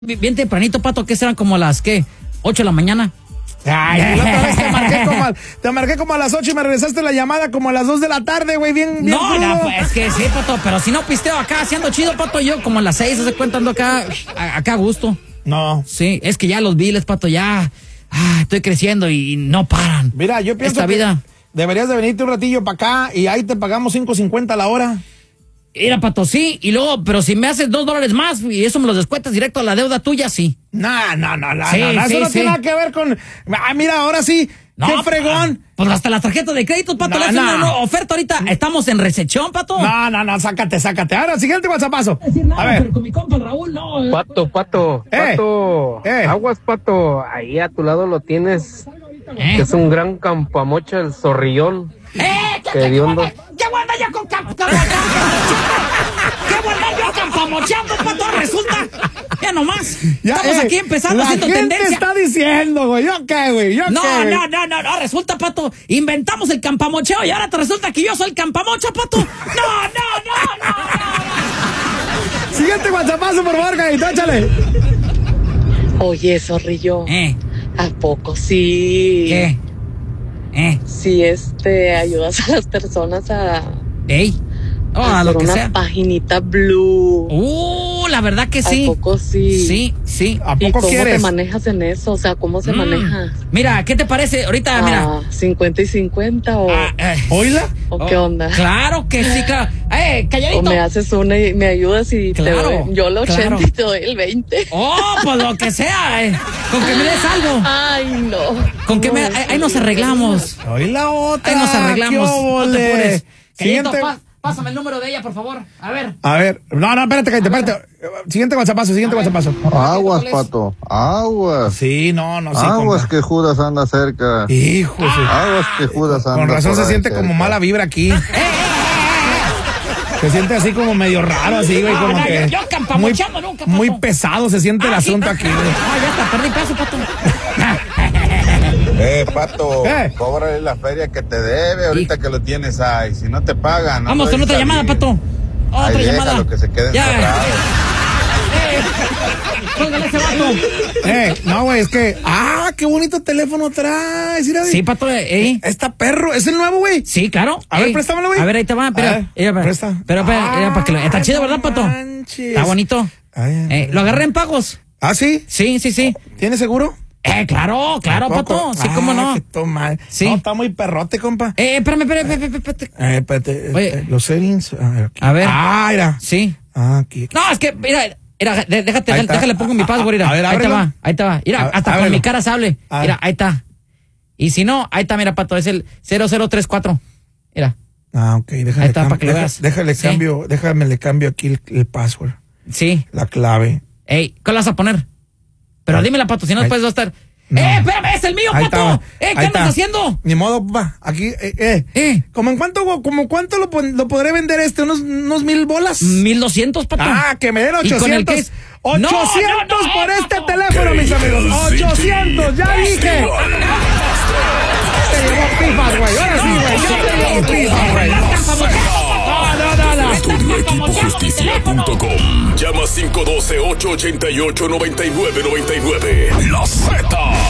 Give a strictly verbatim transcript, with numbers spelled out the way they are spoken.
Bien tempranito, Pato, ¿qué serán como las, qué? ¿ocho de la mañana? Ay, la otra vez te marqué como a, te marqué como a las ocho y me regresaste la llamada como a las dos de la tarde, güey, bien, bien No, no, pues, es que sí, Pato, pero si no pisteo acá, haciendo chido, Pato, yo como a las seis, se cuenta, ando acá, a- acá a gusto. No. Sí, es que ya los biles, Pato, ya, ah, estoy creciendo y no paran. Mira, yo pienso Esta que vida. deberías de venirte un ratillo para acá y ahí te pagamos cinco cincuenta la hora. Mira, Pato, sí, y luego, pero si me haces dos dólares más y eso me los descuentas directo a la deuda tuya, sí. No, no, no, no, Sí, no, no, sí, eso no sí. tiene nada que ver con... Ah, mira, ahora sí, No, qué fregón. Pues hasta las tarjetas de crédito, Pato, No, le hacen no. una oferta ahorita. Estamos en recepción, Pato. No, no, no, sácate, sácate. Ahora, siguiente WhatsAppazo. decir nada, A ver. pero con mi compa el Raúl, no. eh. Pato, pato, Eh, pato, eh. aguas, pato, ahí a tu lado lo tienes, ¿Eh? que es un gran campamocha, el zorrillón. ¡Eh! ¿Qué, Qué qué, hediondo. qué, qué voy a andar yo con camp- camp- ¿Qué voy a andar yo campamocheando, Pato? Resulta, ya nomás. Ya, Estamos eh, aquí empezando la haciendo gente tendencia. está diciendo, güey, ¿yo qué, güey? ¿Yo No, qué, güey? no, no, no, no, resulta, Pato, inventamos el campamocheo y ahora te resulta que yo soy el campamocha, Pato. No, no, no, no, no. Siguiente WhatsAppazo, por favor, Gaito, échale. Oye, zorrillo, Eh, ¿a poco sí? ¿qué? Eh, Sí, este, ayudas a las personas a, ey. Oh, a a lo hacer que una sea. paginita blue. Uh, la verdad que sí. ¿A poco sí? Sí, sí. ¿A ¿Y poco cómo quieres? te manejas en eso? O sea, ¿cómo se Mm. maneja? Mira, ¿qué te parece? Ahorita, mira. Ah, ¿cincuenta y cincuenta o, Ah, eh, ¿Oíla? o qué oh, onda? Claro que sí, claro. Eh, O calladito. me haces una y me ayudas y te Claro, doy, yo el ochenta claro. y te doy el veinte. Oh, pues lo que sea. eh. Con que me des algo. Ay, no. Con que me. No, Ahí, ahí nos arreglamos. Oíla otra. Ahí nos arreglamos. ¿Qué No te óvole? apures. Calladito, Siguiente. pa- pásame el número de ella, por favor. A ver. A ver, no, no, espérate, cállate, espérate. Siguiente WhatsAppazo, siguiente WhatsAppazo. Aguas, ¿Cuál es? pato, aguas. Sí, no, no, sí. Aguas compa. que Judas anda cerca. Hijo, sí. Aguas que Judas anda Con razón por se ahí siente cerca. como mala vibra aquí. Se siente así como medio raro, así, güey, No, como no, que... yo- yo campamocheando nunca, Pato. muy pesado se siente el Ah, sí. asunto aquí, güey. Ah, ya está, perdí peso, Pato. Eh, pato, ¿Qué? cóbrale la feria que te debe ahorita que lo tienes ahí. Si no te pagan, no Vamos con puedes otra llamada, salir. Pato. Otra Ahí llamada. déjalo que se quede Ya. encerrado. Póngale ese vato. Eh, no, güey, es que... ¡Ah, qué bonito teléfono traes! Mira, güey. Sí, Pato, eh. Está perro, ¿es el nuevo, güey? Sí, claro. A ver, Ey, préstamelo, güey. A ver, ahí te va. A Espera, ver, espera, presta. Pero, espera, espera, para que lo- está Ay, chido, no ¿verdad, Pato? manches. Está bonito. Ay, ay, Eh, ay. ¿Lo agarré en pagos? ¿Ah, sí? Sí, sí, sí. ¿Tienes seguro? Eh, claro, claro, ¿A poco? Pato. Sí, cómo Ah, no. qué toma. Sí. No, está muy perrote, compa. Eh, espérame, espérame, espérame, espérame. Eh, espérate. Oye. eh, los settings. A ver, aquí. A ver. Ah, mira. Sí. Ah, aquí. No, es que, mira, mira, de- déjate, Ahí déjale, está. déjale, pongo mi password, mira. A ver, ahí te ábrelo. va, ahí te va. Mira, A- hasta con ábrelo. mi cara se hable. A Mira, ver. ahí está. Y si no, ahí está, mira, Pato, es el cero cero tres cuatro. Mira, Ah, ok. Déjale, Ahí está, cam- para que lo deja- veas. déjale Sí. cambio, déjame le cambio aquí el, el password, sí. la clave. Ey, ¿cuál vas a poner? Pero Ahí. dímela, Pato, si no Ahí. después va a estar. No. ¡Eh, espérame, es el mío, Ahí Pato! está, ¡Eh, qué ahí andas está. haciendo! Ni modo, papá. Aquí, eh, eh. Eh. ¿Cómo en cuánto, como cuánto lo, pon- lo podré vender este? ¿Unos, unos mil bolas? mil doscientos, Pato. Ah, que me den ¿Y con el ochocientos. case? ochocientos No, no, no, por eh, este Pato. teléfono, mis amigos. ochocientos, ya dije. Te llevó pifas, güey. Ahora sí, güey. Ya te llevó pifas, güey. No, no, no, no. Turno equipo justicia punto com. Llama cinco uno dos, ocho ocho ocho, nueve nueve nueve nueve. La Z.